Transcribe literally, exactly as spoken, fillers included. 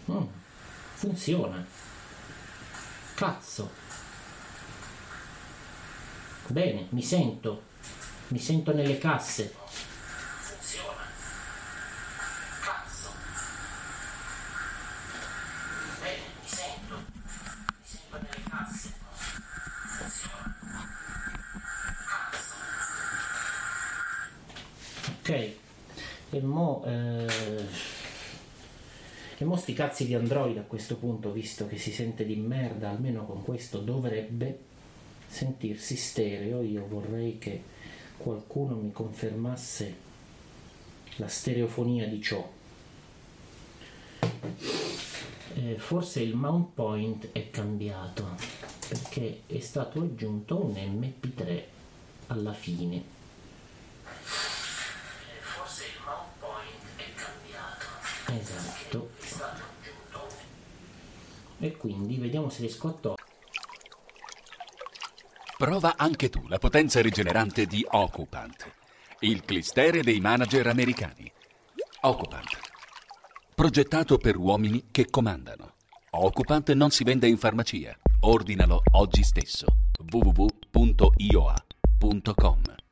Mm, funziona. Cazzo. Bene, mi sento. Mi sento nelle casse. Funziona. Cazzo. Bene, mi sento. Mi sento nelle casse. Funziona. Cazzo. Ok. E mo... Eh... E mo sti cazzi di Android a questo punto, visto che si sente di merda, almeno con questo dovrebbe sentirsi stereo. Io vorrei che qualcuno mi confermasse la stereofonia di ciò. Eh, forse il mount point è cambiato, perché è stato aggiunto un emme pi tre alla fine. Eh, forse il mount point è cambiato. Esatto. E quindi vediamo se riesco a togliere. Prova anche tu la potenza rigenerante di Occupant, il clistere dei manager americani. Occupant, progettato per uomini che comandano. Occupant non si vende in farmacia. Ordinalo oggi stesso. w w w punto i o a punto com